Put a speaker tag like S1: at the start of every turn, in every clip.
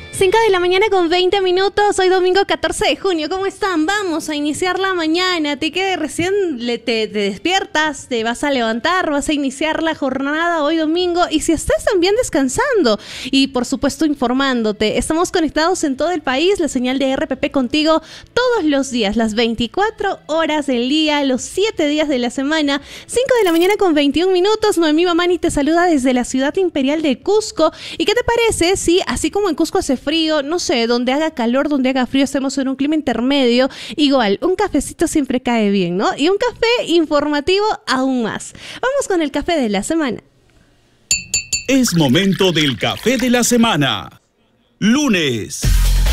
S1: 5 de la mañana con 20 minutos, hoy domingo 14 de junio. ¿Cómo están? Vamos a iniciar la mañana. Te que recién te despiertas, te vas a levantar, vas a iniciar la jornada hoy domingo. Y si estás también descansando y por supuesto informándote, estamos conectados en todo el país, la señal de RPP contigo todos los días, las 24 horas del día, los 7 días de la semana. 5 de la mañana con 21 minutos. Noemí Mamani te saluda desde la ciudad imperial de Cusco. ¿Y qué te parece si así como en Cusco hace frío, no sé, donde haga calor, donde haga frío, estemos en un clima intermedio? Igual, un cafecito siempre cae bien, ¿no? Y un café informativo aún más. Vamos con el café de la semana.
S2: Es momento del café de la semana. Lunes.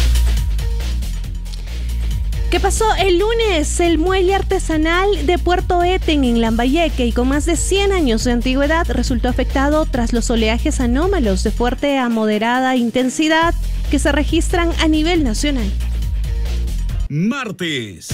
S1: ¿Qué pasó el lunes? El muelle artesanal de Puerto Eten en Lambayeque y con más de 100 años de antigüedad resultó afectado tras los oleajes anómalos de fuerte a moderada intensidad que se registran a nivel nacional.
S2: Martes.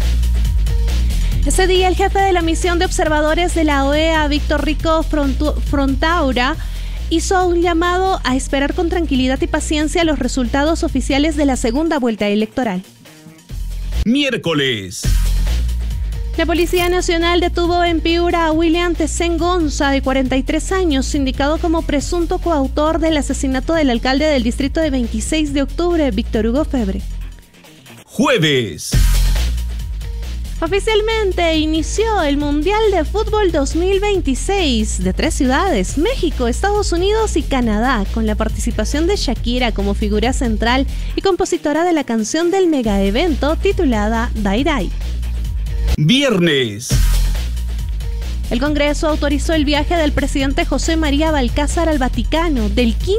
S1: Ese día el jefe de la misión de observadores de la OEA, Víctor Rico Frontaura, hizo un llamado a esperar con tranquilidad y paciencia los resultados oficiales de la segunda vuelta electoral.
S2: Miércoles.
S1: La Policía Nacional detuvo en Piura a William Tesen Gonza, de 43 años, indicado como presunto coautor del asesinato del alcalde del distrito de 26 de octubre, Víctor Hugo Febre.
S2: Jueves.
S1: Oficialmente inició el Mundial de Fútbol 2026 de 3 ciudades, México, Estados Unidos y Canadá, con la participación de Shakira como figura central y compositora de la canción del megaevento titulada Dai Dai.
S2: Viernes.
S1: El Congreso autorizó el viaje del presidente José María Balcázar al Vaticano del 15